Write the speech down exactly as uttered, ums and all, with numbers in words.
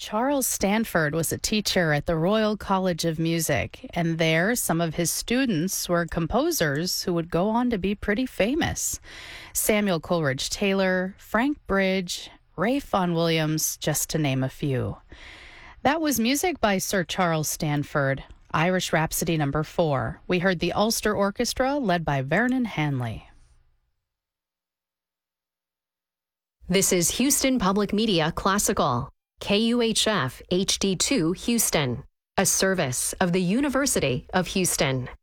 Charles Stanford was a teacher at the Royal College of Music, and there some of his students were composers who would go on to be pretty famous. Samuel Coleridge Taylor, Frank Bridge, Ralph Vaughan Williams, just to name a few. That was music by Sir Charles Stanford, Irish Rhapsody number four. We heard the Ulster Orchestra led by Vernon Hanley. This is Houston Public Media Classical, K U H F H D two Houston, a service of the University of Houston.